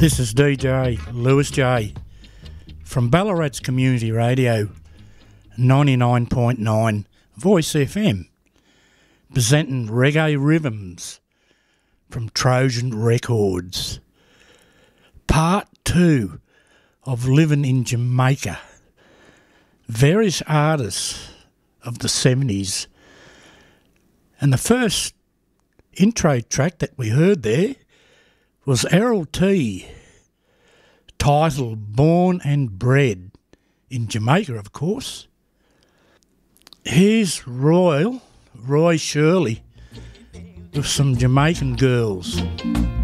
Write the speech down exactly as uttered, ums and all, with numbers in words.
This is D J Lewis J from Ballarat's Community Radio, ninety-nine point nine Voice F M, presenting Reggae Rhythms from Trojan Records. Part two of Living in Jamaica. Various artists of the seventies. And the first intro track that we heard there was Errol T, titled Born and Bred in Jamaica, of course. Here's Royal, Roy Shirley, with some Jamaican girls.